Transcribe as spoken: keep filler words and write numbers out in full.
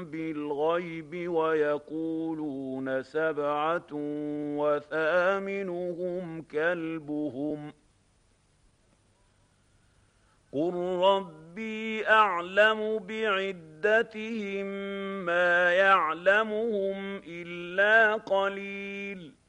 بالغيب ويقولون سبعة وثامنهم كلبهم قل ربي أعلم بعدتهم ما يعلمهم إلا قليل